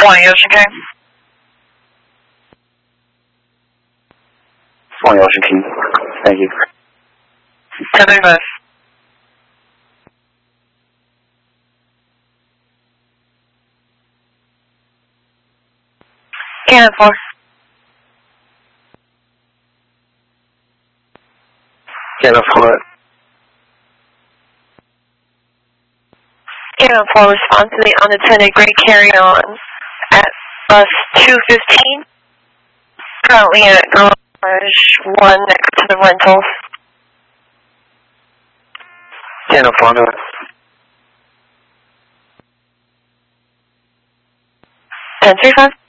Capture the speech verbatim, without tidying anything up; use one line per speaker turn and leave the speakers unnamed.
twenty Ocean King.
twenty Ocean King. Thank you.
ten thirty-five. Cannon four.
Cannon four.
Cannon four, respond to the unattended Great Carry On at bus two fifteen. Currently at garage one next to the rentals.
Cannon four, no.
ten thirty-five.